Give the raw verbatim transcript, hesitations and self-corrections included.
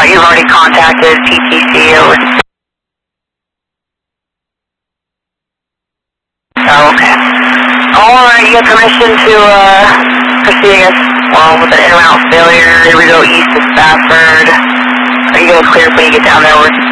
Uh, you've already contacted P T C over. Oh, okay. Alright, you got permission to uh, proceed, I guess, well, with an in-route failure. Here we go, east of Stafford. Are you going to clear when you get down there?